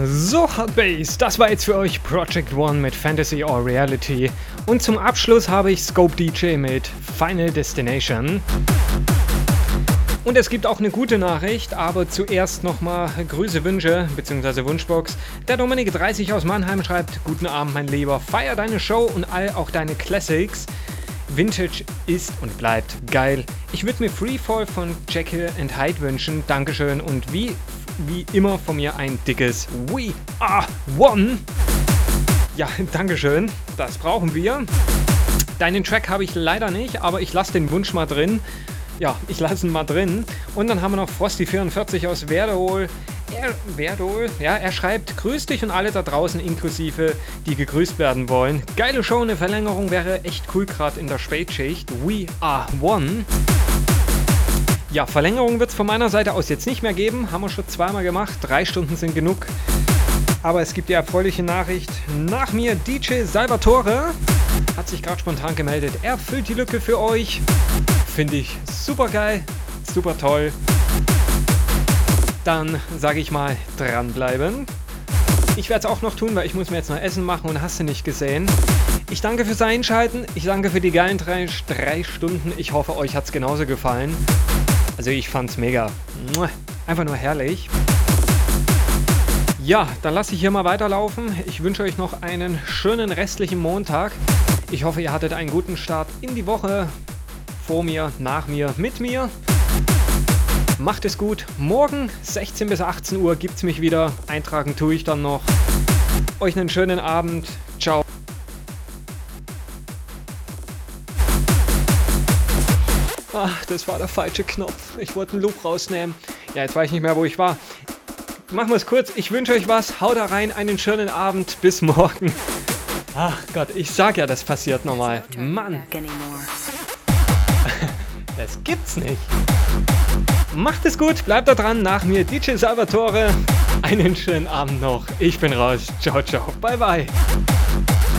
So, Hardbase, das war jetzt für euch Project One mit Fantasy or Reality. Und zum Abschluss habe ich Scope DJ mit Final Destination. Und es gibt auch eine gute Nachricht, aber zuerst nochmal Grüße, Wünsche bzw. Wunschbox. Der Dominik30 aus Mannheim schreibt: Guten Abend, mein Lieber, feier deine Show und auch deine Classics. Vintage ist und bleibt geil. Ich würde mir Freefall von Jekyll and Hyde wünschen. Dankeschön und wie immer von mir ein dickes We Are One. Ja, Dankeschön. Das brauchen wir. Deinen Track habe ich leider nicht, aber ich lasse den Wunsch mal drin. Ja, ich lasse ihn mal drin. Und dann haben wir noch Frosty44 aus Werdol. Er schreibt: Grüß dich und alle da draußen inklusive, die gegrüßt werden wollen. Geile Show, eine Verlängerung wäre echt cool, gerade in der Spätschicht. We Are One. Ja, Verlängerung wird es von meiner Seite aus jetzt nicht mehr geben. Haben wir schon zweimal gemacht. 3 Stunden sind genug. Aber es gibt die erfreuliche Nachricht. Nach mir DJ Salvatore hat sich gerade spontan gemeldet. Er füllt die Lücke für euch. Finde ich super geil, super toll. Dann sage ich mal, dranbleiben. Ich werde es auch noch tun, weil ich muss mir jetzt noch Essen machen und hast du nicht gesehen. Ich danke fürs Einschalten. Ich danke für die geilen 3 Stunden. Ich hoffe, euch hat es genauso gefallen. Also ich fand's mega. Einfach nur herrlich. Ja, dann lasse ich hier mal weiterlaufen. Ich wünsche euch noch einen schönen restlichen Montag. Ich hoffe, ihr hattet einen guten Start in die Woche. Vor mir, nach mir, mit mir. Macht es gut. Morgen 16 bis 18 Uhr gibt's mich wieder. Eintragen tue ich dann noch. Euch einen schönen Abend. Ciao. Ach, das war der falsche Knopf. Ich wollte einen Loop rausnehmen. Ja, jetzt weiß ich nicht mehr, wo ich war. Machen wir es kurz. Ich wünsche euch was. Haut da rein. Einen schönen Abend. Bis morgen. Ach Gott, ich sag ja, das passiert nochmal. Mann. Das gibt's nicht. Macht es gut. Bleibt da dran. Nach mir DJ Salvatore. Einen schönen Abend noch. Ich bin raus. Ciao, ciao. Bye, bye.